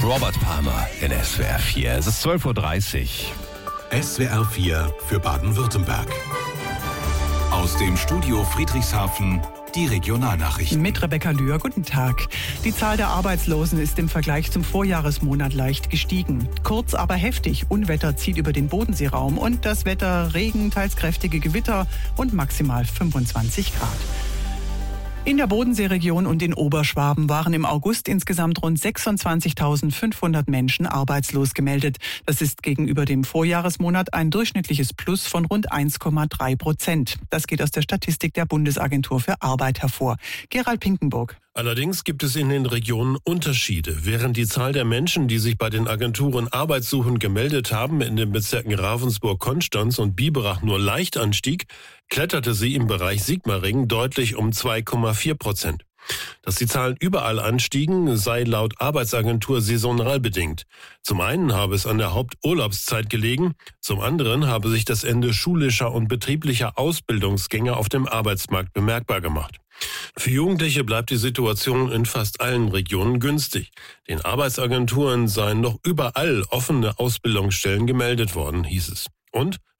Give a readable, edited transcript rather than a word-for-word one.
Robert Palmer in SWR 4. Es ist 12:30 Uhr. SWR 4 für Baden-Württemberg. Aus dem Studio Friedrichshafen die Regionalnachrichten. Mit Rebecca Lühr, guten Tag. Die Zahl der Arbeitslosen ist im Vergleich zum Vorjahresmonat leicht gestiegen. Kurz, aber heftig. Unwetter zieht über den Bodenseeraum und das Wetter Regen, teils kräftige Gewitter und maximal 25 Grad. In der Bodenseeregion und in Oberschwaben waren im August insgesamt rund 26.500 Menschen arbeitslos gemeldet. Das ist gegenüber dem Vorjahresmonat ein durchschnittliches Plus von rund 1,3%. Das geht aus der Statistik der Bundesagentur für Arbeit hervor. Gerald Pinkenburg. Allerdings gibt es in den Regionen Unterschiede. Während die Zahl der Menschen, die sich bei den Agenturen arbeitssuchend gemeldet haben, in den Bezirken Ravensburg, Konstanz und Biberach nur leicht anstieg, kletterte sie im Bereich Sigmaringen deutlich um 2,4%. Dass die Zahlen überall anstiegen, sei laut Arbeitsagentur saisonal bedingt. Zum einen habe es an der Haupturlaubszeit gelegen, zum anderen habe sich das Ende schulischer und betrieblicher Ausbildungsgänge auf dem Arbeitsmarkt bemerkbar gemacht. Für Jugendliche bleibt die Situation in fast allen Regionen günstig. Den Arbeitsagenturen seien noch überall offene Ausbildungsstellen gemeldet worden, hieß es. Und